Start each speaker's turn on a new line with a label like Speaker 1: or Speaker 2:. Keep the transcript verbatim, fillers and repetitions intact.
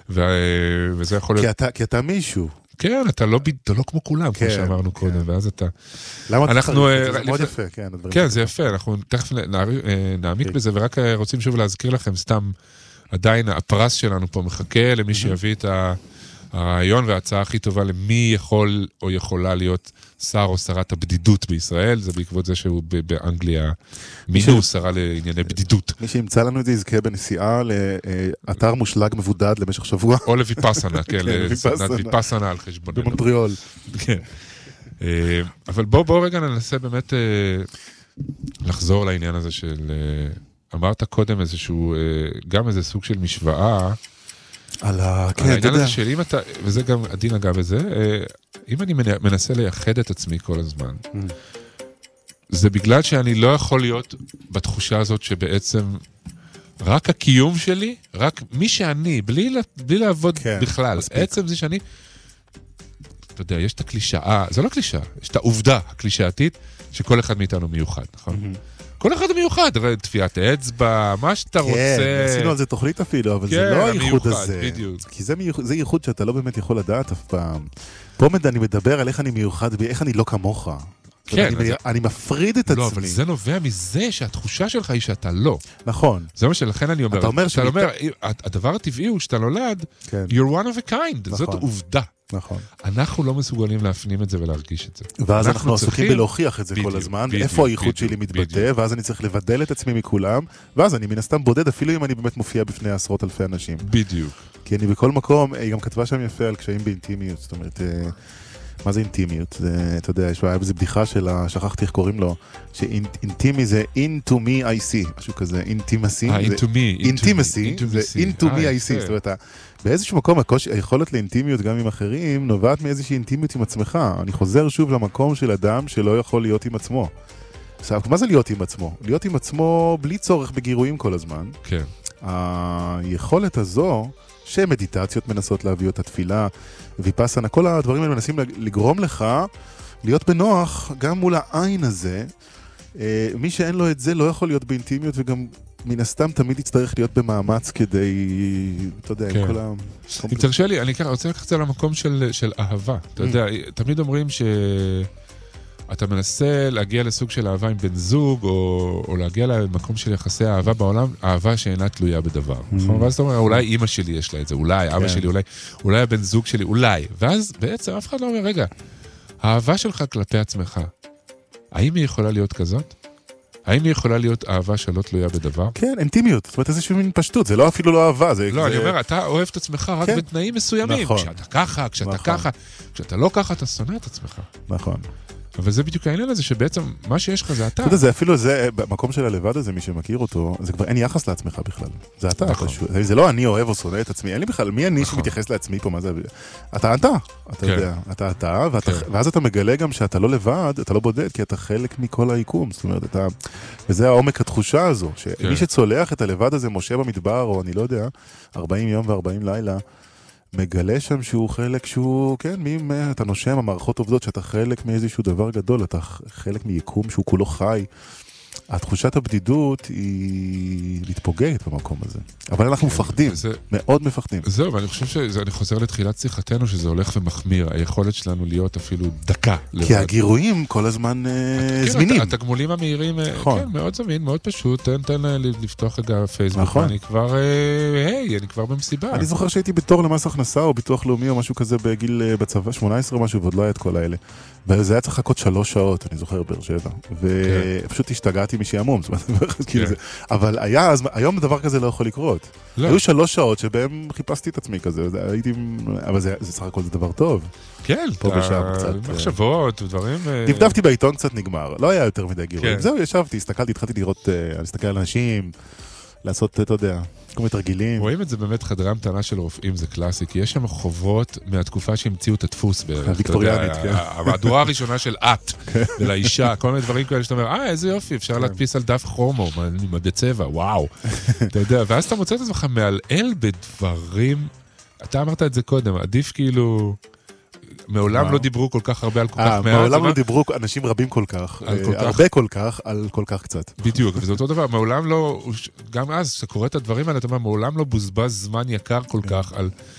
Speaker 1: וזה יכול להיות...
Speaker 2: כי אתה מישהו.
Speaker 1: כן, אתה לא כמו כולם, כמו שאמרנו קודם, ואז אתה...
Speaker 2: למה אתה צריך? זה מאוד יפה, כן.
Speaker 1: כן, זה יפה, אנחנו תכף נעמיק בזה, ורק רוצים שוב להזכיר לכם, סתם עדיין הפרס שלנו פה מחכה למי שיביא את הרעיון וההצעה הכי טובה למי יכול או יכולה להיות שר או שרת הבדידות בישראל, זה בעקבות זה שהוא באנגליה מינו שרה לענייני בדידות.
Speaker 2: מי שימצא לנו את זה יזכה בנסיעה לאתר מושלג מבודד למשך שבוע.
Speaker 1: או לויפאסנה, כן, לסדנת ויפאסנה על חשבוננו.
Speaker 2: במונטריאול.
Speaker 1: כן. אבל בואו רגע ננסה באמת לחזור לעניין הזה של... אמרת קודם איזשהו, גם איזה סוג של משוואה,
Speaker 2: על
Speaker 1: העניין הזה של אם אתה, וזה גם הדין אגב בזה, אם אני מנסה לייחד את עצמי כל הזמן, זה בגלל שאני לא יכול להיות בתחושה הזאת שבעצם רק הקיום שלי, רק מי שאני, בלי, בלי לעבוד בכלל, עצם זה שאני, אתה יודע, יש את הקלישאה, זה לא קלישאה, יש את העובדה הקלישאתית, שכל אחד מאיתנו מיוחד, נכון? כל אחד מיוחד, תפיית אצבע, מה שאתה רוצה.
Speaker 2: כן, עשינו על זה תוכנית אפילו, אבל זה לא הייחוד הזה. כי זה ייחוד שאתה לא באמת יכול לדעת אף פעם. פה אני מדבר על איך אני מיוחד, איך אני לא כמוך. כן. אני מפריד את עצמי.
Speaker 1: לא, אבל זה נובע מזה שהתחושה שלך היא שאתה לא.
Speaker 2: נכון.
Speaker 1: זה מה שלכן אני אומר.
Speaker 2: אתה אומר
Speaker 1: שאתה אומר, הדבר הטבעי הוא שאתה נולד, you're one of a kind, זאת עובדה.
Speaker 2: נכון.
Speaker 1: אנחנו לא מסוגלים להפנים את זה ולהרגיש את זה.
Speaker 2: ואז אנחנו עסוקים בלהוכיח את זה כל הזמן, איפה הייחוד שלי מתבטא, ואז אני צריך לבדל את עצמי מכולם, ואז אני מן הסתם בודד, אפילו אם אני באמת מופיע בפני עשרות אלפי אנשים.
Speaker 1: בדיוק.
Speaker 2: כי אני בכל מקום, היא גם כתבה שם יפה על קשיים באינטימיות, זאת אומרת, מה זה אינטימיות? אתה יודע, יש איזו בדיחה שלה, שכחתי איך קוראים לו, שאינטימי זה into me I see, משהו כזה, intimacy.
Speaker 1: אה, into me.
Speaker 2: intimacy, זה into me I see, זאת אומרת, באיזשהו מקום, היכולת לאינטימיות גם עם אחרים, נובעת מאיזושהי אינטימיות עם עצמך. אני חוזר שוב למקום של אדם שלא יכול להיות עם עצמו. עכשיו, מה זה להיות עם עצמו? להיות עם עצמו בלי צורך בגירויים כל הזמן.
Speaker 1: כן.
Speaker 2: היכולת הזו, שמדיטציות מנסות להביא אותה, תפילה, ויפאסנה, כל הדברים האלה מנסים לגרום לך להיות בנוח גם מול העין הזה. מי שאין לו את זה לא יכול להיות באינטימיות, וגם מן הסתם תמיד יצטרך להיות במאמץ כדי, אתה יודע, עם כל ה...
Speaker 1: אם תרשה לי, אני רוצה לקחת את זה למקום של אהבה. אתה יודע, תמיד אומרים שאתה מנסה להגיע לסוג של אהבה עם בן זוג, או להגיע למקום של יחסי אהבה בעולם, אהבה שאינה תלויה בדבר. ואז אתה אומר, אולי אמא שלי יש לה את זה, אולי אבא שלי, אולי הבן זוג שלי, אולי. ואז בעצם אף אחד לא אומר, רגע, האהבה שלך כלפי עצמך, האם היא יכולה להיות כזאת? האם היא יכולה להיות אהבה שלא תלויה בדבר?
Speaker 2: כן, אינטימיות. זאת אומרת, איזושהי מין פשטות. זה לא אפילו לא אהבה.
Speaker 1: לא, אני אומר, אתה אוהב את עצמך רק בתנאים מסוימים. כשאתה ככה, כשאתה ככה. כשאתה לא ככה, אתה שונא את עצמך.
Speaker 2: נכון.
Speaker 1: אבל זה בדיוק העניין הזה, שבעצם מה שיש לך זה אתה.
Speaker 2: אתה יודע, זה אפילו זה, במקום של הלבד הזה, מי שמכיר אותו, זה כבר אין יחס לעצמך בכלל. זה אתה. זה לא אני אוהב או שונא את עצמי. אין לי בכלל, מי אני שמתייחס לעצממי פה, מה זה? אתה אתה. אתה יודע. אתה אתה, ואז אתה מגלה גם שאתה לא לבד, אתה לא בודד, כי אתה חלק מכל היקום. זאת אומרת, אתה... וזה העומק התחושה הזו, שמי שצולח את הלבד הזה, משה במדבר, או אני לא יודע, ארבעים יום ו-ארבעים לילה, מגלה שם שהוא חלק שהוא, כן, מי, אתה נושם, המערכות עובדות שאתה חלק מאיזשהו דבר גדול, אתה חלק מיקום שהוא כולו חי. התחושת הבדידות היא מתפוגגת במקום הזה. אבל אנחנו מפחדים, מאוד מפחדים.
Speaker 1: זהו, ואני חושב שאני חוזר לתחילת שיחתנו, שזה הולך ומחמיר, היכולת שלנו להיות אפילו דקה לבד.
Speaker 2: כי הגירויים כל הזמן זמינים.
Speaker 1: התגמולים המהירים, כן, מאוד זמין, מאוד פשוט, תן לפתוח רגע פייסבוק, אני כבר, היי, אני כבר במסיבה.
Speaker 2: אני זוכר שהייתי בתור למס הכנסה, או ביטוח לאומי, או משהו כזה בגיל בצבא, שמונה עשרה משהו, ועוד לא היה את כל האלה. וזה היה צריך לחכות שלוש שעות, אני זוכר, באר שבע. ופשוט השתגעתי משעמום, אבל היה, היום דבר כזה לא יכול לקרות. היו שלוש שעות שבהם חיפשתי את עצמי כזה, אבל זה סך הכל זה דבר טוב.
Speaker 1: כן,
Speaker 2: פה ושם קצת.
Speaker 1: מחשבות ודברים.
Speaker 2: דפדפתי בעיתון, קצת נגמר. לא היה יותר מדי גירויים. זהו, ישבתי, הסתכלתי, התחלתי לראות, להסתכל על אנשים, לעשות, אתה יודע, כל מיני תרגילים.
Speaker 1: רואים את זה באמת חדרי המתנה של רופאים, זה קלאסי, כי יש שם חובות מהתקופה שהמציאו את הדפוס.
Speaker 2: הוויקטוריאנית, כן.
Speaker 1: המהדורה הראשונה של את, ולאישה, כל מיני דברים כאלה שאתה אומר, אה, איזה יופי, אפשר להדפיס על דף כרומו, בצבע, וואו. אתה יודע, ואז אתה מוצא את עצמך מעלעל בדברים, אתה אמרת את זה קודם, עדיף כאילו... מעולם לא דיברו כל כך הרבה על כל כך מעט.
Speaker 2: מעולם לא דיברו אנשים רבים כל כך, הרבה כל כך, על כל כך קצת.
Speaker 1: בדיוק, וזה אותו דבר, מעולם לא, גם אז, כשקורא את הדברים האלה, אתה אומר, מעולם לא בוזבז זמן יקר כל כך על